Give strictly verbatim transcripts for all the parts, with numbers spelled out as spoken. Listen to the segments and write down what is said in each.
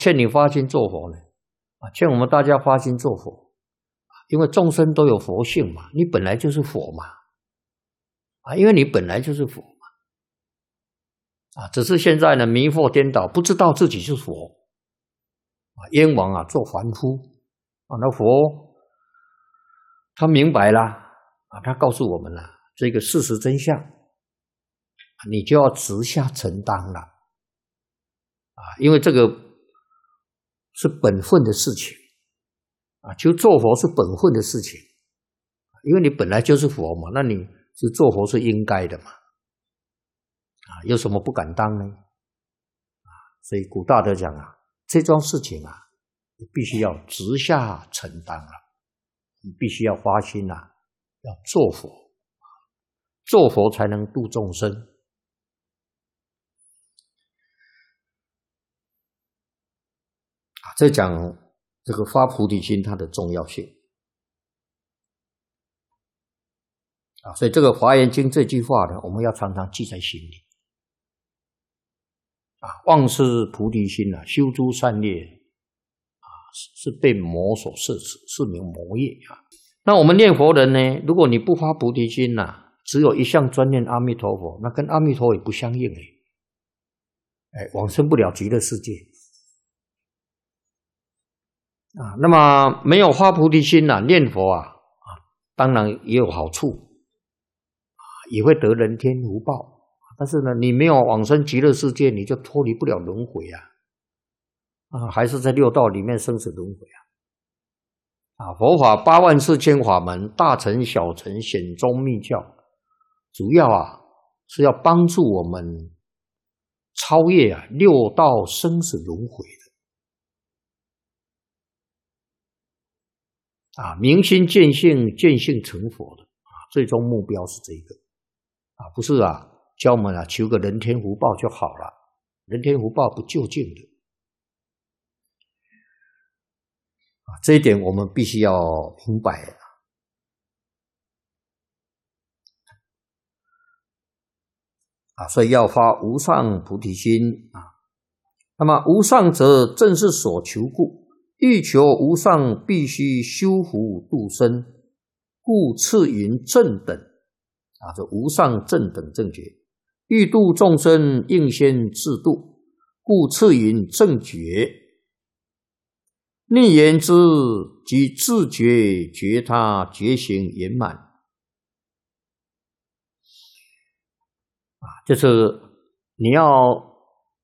劝你发心做佛呢？啊，劝我们大家发心做佛，因为众生都有佛性嘛，你本来就是佛嘛，啊，因为你本来就是佛嘛，啊，只是现在呢迷惑颠倒，不知道自己是佛，啊，冤枉啊做凡夫，啊，那佛他明白了，啊，他告诉我们了这个事实真相，你就要直下承担了，啊，因为这个是本分的事情，啊，就做佛是本分的事情，因为你本来就是佛嘛，那你是做佛是应该的嘛，啊，有什么不敢当呢？啊，所以古大德讲啊，这桩事情啊，你必须要直下承担了，你必须要发心啊，要做佛，做佛才能度众生。这讲这个发菩提心它的重要性啊，所以这个《华严经》这句话呢，我们要常常记在心里啊。忘失菩提心啊，修诸善业啊，是被魔所摄持，是名魔业啊。那我们念佛人呢，如果你不发菩提心呐、啊，只有一向专念阿弥陀佛，那跟阿弥陀也不相应哎，哎，往生不了极乐世界。啊，那么没有发菩提心呐、啊，念佛啊，啊，当然也有好处，啊，也会得人天福报。但是呢，你没有往生极乐世界，你就脱离不了轮回啊，啊，还是在六道里面生死轮回啊。啊，佛法八万四千法门，大乘小乘显宗密教，主要啊是要帮助我们超越啊六道生死轮回的。啊，明心见性，见性成佛的啊，最终目标是这个啊，不是啊，教我们啊求个人天福报就好了，人天福报不究竟的啊，这一点我们必须要明白啊。啊，所以要发无上菩提心啊。那么无上者正是所求故。欲求无上，必须修福度生，故次云正等啊，这无上正等正觉。欲度众生，应先自度，故次云正觉。逆言之，即自觉觉他觉行圆满啊，就是你要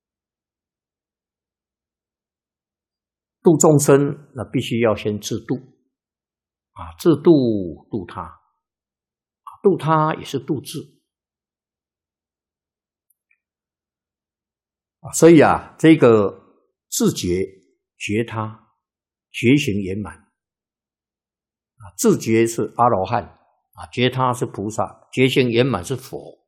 度众生，那必须要先自度啊，自度度他，啊，度他也是度自啊，所以啊，这个自觉觉他觉行圆满啊，自觉是阿罗汉啊，觉他是菩萨，觉行圆满是佛。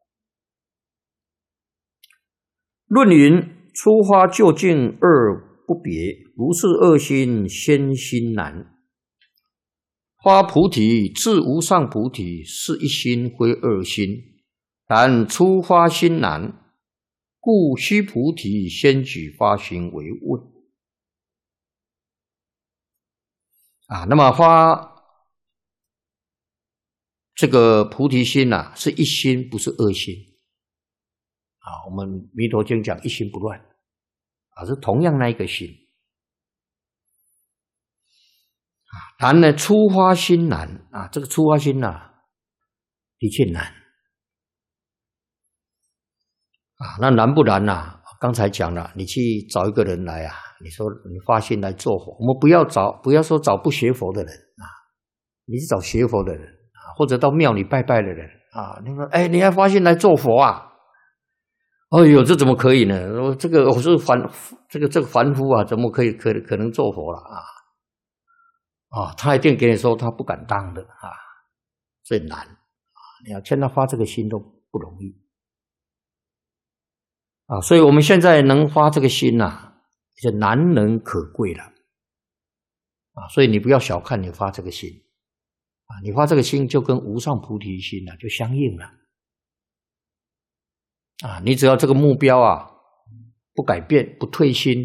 论云出发究竟二不别，如是二心先心难。发菩提至无上菩提，是一心非二心，但出发心难，故须菩提先举发心为问啊。那么发这个菩提心啊，是一心，不是二心啊。我们弥陀经讲一心不乱啊，是同样那一个心啊。但呢，出发心难啊，这个出发心啊，的确难啊。那难不难啊？刚才讲了，你去找一个人来啊，你说你发心来做佛，我们不要找，不要说找不学佛的人啊，你是找学佛的人啊，或者到庙里拜拜的人啊。你说，哎，你还发心来做佛啊？哎呦，这怎么可以呢？我这个我是凡，这个这个凡夫啊，怎么可以可可能做佛了啊？啊，他一定给你说他不敢当的啊，所以难啊！你要劝他发这个心都不容易啊，所以我们现在能发这个心呐、啊，就难能可贵了啊！所以你不要小看你发这个心啊，你发这个心就跟无上菩提心啊就相应了。啊，你只要这个目标啊不改变，不退心